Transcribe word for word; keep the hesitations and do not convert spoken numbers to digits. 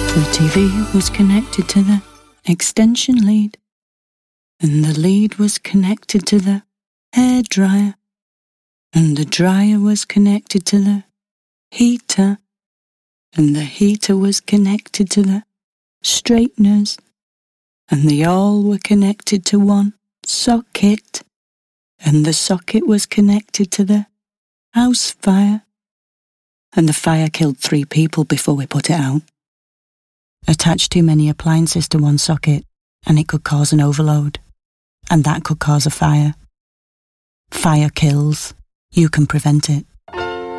The T V was connected to the extension lead, and the lead was connected to the hairdryer, and the dryer was connected to the heater, and the heater was connected to the straighteners, and they all were connected to one socket, and the socket was connected to the house fire, and the fire killed three people before we put it out. Attach too many appliances to one socket and it could cause an overload, and that could cause a fire. Fire kills. You can prevent it.